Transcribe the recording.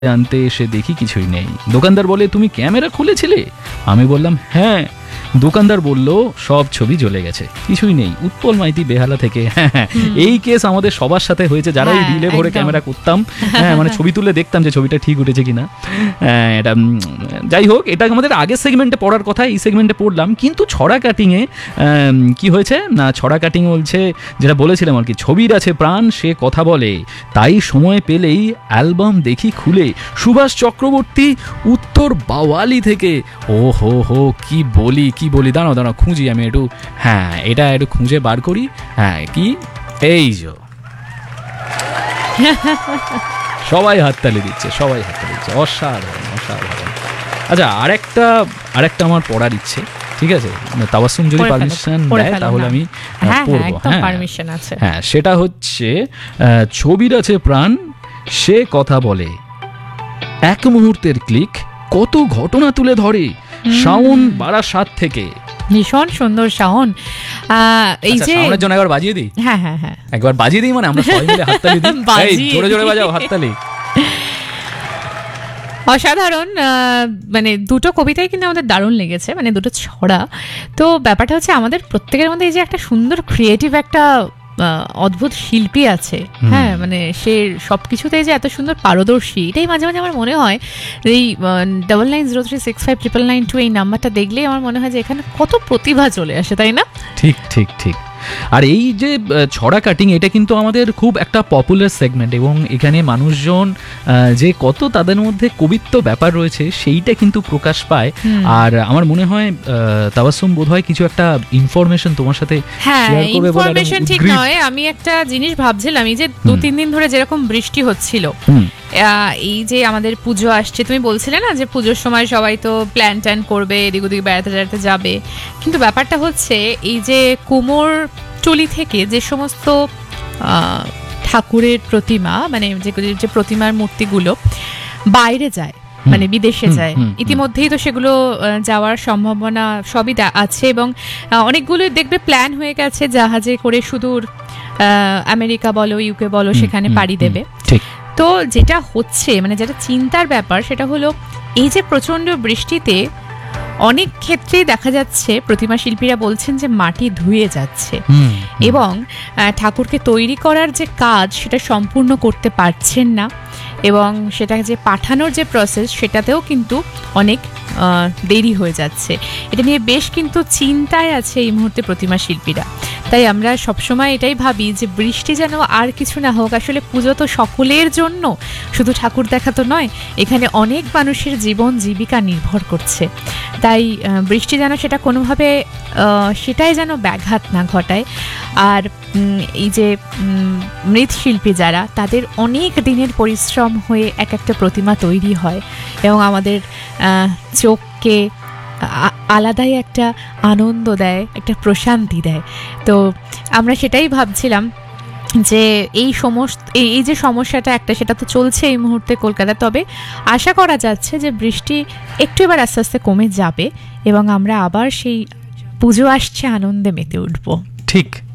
আনতে এসে দেখি কিছুই নেই। দোকানদার বলে, তুমি ক্যামেরা খুলেছিলে? আমি বললাম হ্যাঁ। দোকানদার বলল, সব ছবি জ্বলে গেছে, কিছুই নেই। উৎপল মাইতি, বেহালা থেকে। হ্যাঁ, এই কেস আমাদের সবার সাথে হয়েছে, যারা এই রিলে ভরে ক্যামেরা করতাম। হ্যাঁ, মানে ছবি তুলে দেখতাম যে ছবিটা ঠিক উঠেছে কিনা। এটা যাই হোক, এটা আমাদের আগের সেগমেন্টে পড়ার কথা, এই সেগমেন্টে পড়লাম। কিন্তু ছড়া কাটিংয়ে কি হয়েছে না, ছড়া কাটিং বলছে, যেটা বলেছিলাম আর কি, ছবির আছে প্রাণ, সে কথা বলে, তাই সময় পেলেই অ্যালবাম দেখি খুলে। সুভাষ চক্রবর্তী, উত্তর বাওয়ালি থেকে। ও হো হো, কি বলি, দাঁড়াও খুঁজি আমি একটু। হ্যাঁ, এটা একটু খুঁজে বার করি। হ্যাঁ, কি, এই যে সবাই হাততালি দিচ্ছে, অসাধারণ। আচ্ছা, আরেকটা আমার পড়ার ইচ্ছে, ঠিক আছে? তাবাসসুম যদি পারমিশন দেয় তাহলে আমি পড়বো। হ্যাঁ, সেটা হচ্ছে, ছবির আছে প্রাণ, সে কথা বলে, এক মুহূর্তের ক্লিক কত ঘটনা তুলে ধরে। শাওন, বারাসাত থেকে। ভীষণ সুন্দর শাওন। এই যে শাওনের জন্য একবার বাজিয়ে দিই। হ্যাঁ, একবার বাজিয়ে দিই, মানে আমরা সবাই মিলে হাততালি দিই। এই জোরে বাজাও হাততালি। অসাধারণ। মানে দুটো কবিতাই কিন্তু আমাদের দারুণ লেগেছে, মানে দুটো ছড়া। তো ব্যাপারটা হচ্ছে, আমাদের প্রত্যেকের মধ্যে এই যে একটা সুন্দর ক্রিয়েটিভ একটা অদ্ভুত শিল্পী আছে। হ্যাঁ, মানে সে সবকিছুতে যে এত সুন্দর পারদর্শী, এটাই মাঝে মাঝে আমার মনে হয়। এই 9903659992 এই নাম্বারটা দেখলেই আমার মনে হয় যে এখানে কত প্রতিভা চলে আসে, তাই না? ঠিক। আর এই যে ছড়া কাটিং, এটা কিন্তু আমাদের খুব একটা পপুলার সেগমেন্ট, এবং এখানে মানুষজন যে কত তাদের মধ্যে কবিত্ব ব্যাপার রয়েছে, সেইটা কিন্তু প্রকাশ পায়। আর আমার মনে হয় তাবাসসুম বোধহয় কিছু একটা ইনফরমেশন তোমার সাথে শেয়ার করবে বলে। ইনফরমেশন ঠিক নয়, আমি একটা জিনিস ভাবছিলাম, এই যে 2-3 দিন ধরে যেরকম বৃষ্টি হচ্ছিল, এই যে আমাদের পুজো আসছে, তুমি বলছিলে না যে পুজোর সময় সবাই তো প্ল্যান ট্যান করবে, এদিক ওদিক বেড়াতে যাবে। কিন্তু ব্যাপারটা হচ্ছে, এই যে কুমোরটুলি থেকে যে সমস্ত ঠাকুরের প্রতিমা, মানে যে প্রতিমার মূর্তিগুলো বাইরে যায়, মানে বিদেশে যায়, ইতিমধ্যেই তো সেগুলো যাওয়ার সম্ভাবনা সবই আছে, এবং অনেকগুলো দেখবে প্ল্যান হয়ে গেছে জাহাজে করে সুদূর আমেরিকা বলো, ইউকে বলো, সেখানে পাড়ি দেবে। তো যেটা হচ্ছে, মানে যেটা চিন্তার ব্যাপার, সেটা হলো, এই যে প্রচণ্ড বৃষ্টিতে অনেক ক্ষেত্রেই দেখা যাচ্ছে প্রতিমা শিল্পীরা বলছেন যে মাটি ধুয়ে যাচ্ছে, এবং ঠাকুরকে তৈরি করার যে কাজ সেটা সম্পূর্ণ করতে পারছেন না, এবং সেটা যে পাঠানোর যে প্রসেস, সেটাতেও কিন্তু অনেক দেরি হয়ে যাচ্ছে। এটা নিয়ে বেশ কিন্তু চিন্তায় আছে এই মুহূর্তে প্রতিমা শিল্পীরা। তাই আমরা সবসময় এটাই ভাবি যে বৃষ্টি যেন আর কিছু না হোক। আসলে পুজো তো সকলের জন্য, শুধু ঠাকুর দেখা তো নয়, এখানে অনেক মানুষের জীবন জীবিকা নির্ভর করছে। তাই বৃষ্টি যেন সেটা কোনোভাবে সেটাই যেন ব্যাঘাত না ঘটায়। আর এই যে মৃৎশিল্পী যারা, তাদের অনেক দিনের পরিশ্রম হয়ে এক একটা প্রতিমা তৈরি হয়, এবং আমাদের চোখকে আলাদাই একটা আনন্দ দেয়, একটা প্রশান্তি দেয়। তো আমরা সেটাই ভাবছিলাম যে এই যে সমস্যাটা একটা, সেটা তো চলছে এই মুহূর্তে কলকাতা। তবে আশা করা যাচ্ছে যে বৃষ্টি একটু এবার আস্তে আস্তে কমে যাবে, এবং আমরা আবার সেই পুজো আসছে আনন্দে মেতে উঠবো। ঠিক